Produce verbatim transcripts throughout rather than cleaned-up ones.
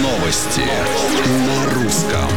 Новости на русском.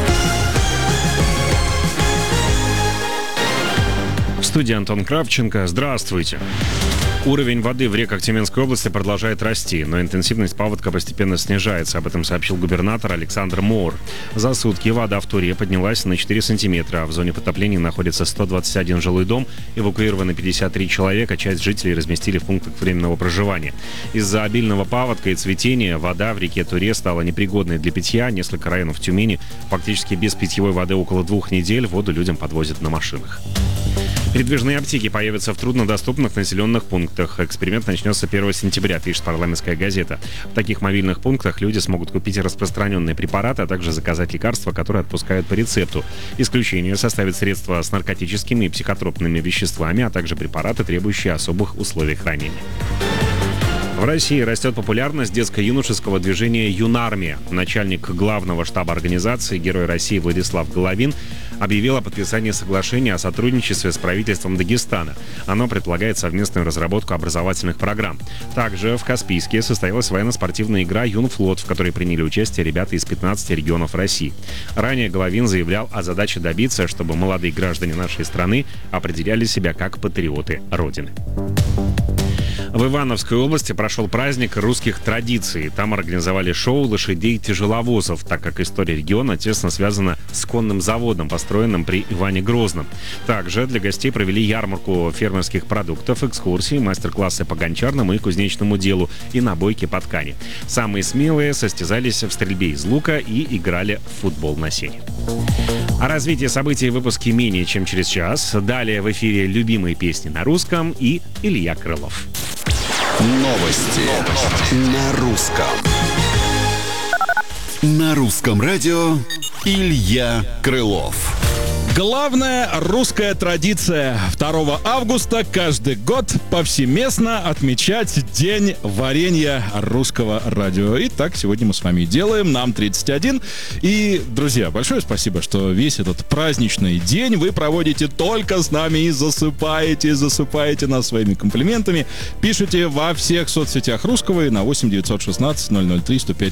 В студии Антон Кравченко. Здравствуйте. Уровень воды в реках Тюменской области продолжает расти, но интенсивность паводка постепенно снижается. Об этом сообщил губернатор Александр Моор. За сутки вода в Туре поднялась на четыре сантиметра. В зоне подтопления находится сто двадцать один жилой дом. Эвакуированы пятьдесят три человека. Часть жителей разместили в пунктах временного проживания. Из-за обильного паводка и цветения вода в реке Туре стала непригодной для питья. Несколько районов Тюмени фактически без питьевой воды около двух недель. Воду людям подвозят на машинах. Передвижные аптеки появятся в труднодоступных населенных пунктах. Эксперимент начнется первого сентября, пишет «Парламентская газета». В таких мобильных пунктах люди смогут купить распространенные препараты, а также заказать лекарства, которые отпускают по рецепту. Исключение составят средства с наркотическими и психотропными веществами, а также препараты, требующие особых условий хранения. В России растет популярность детско-юношеского движения «Юнармия». Начальник главного штаба организации, Герой России Владислав Головин, объявил о подписании соглашения о сотрудничестве с правительством Дагестана. Оно предполагает совместную разработку образовательных программ. Также в Каспийске состоялась военно-спортивная игра «Юнфлот», в которой приняли участие ребята из пятнадцати регионов России. Ранее Головин заявлял о задаче добиться, чтобы молодые граждане нашей страны определяли себя как патриоты Родины. В Ивановской области прошел праздник русских традиций. Там организовали шоу лошадей-тяжеловозов, так как история региона тесно связана с конным заводом, построенным при Иване Грозном. Также для гостей провели ярмарку фермерских продуктов, экскурсии, мастер-классы по гончарному и кузнечному делу и набойки по ткани. Самые смелые состязались в стрельбе из лука и играли в футбол на сене. О развитии событий в выпуске менее чем через час. Далее в эфире любимые песни на русском и Илья Крылов. Новости на русском. На русском радио Илья Крылов. Главная русская традиция второго августа каждый год повсеместно отмечать День варенья русского радио. И так сегодня мы с вами делаем, нам тридцать один. И, друзья, большое спасибо, что весь этот праздничный день вы проводите только с нами и засыпаете, засыпаете нас своими комплиментами. Пишите во всех соцсетях русского и на восемь девятьсот шестнадцать ноль ноль три сто пять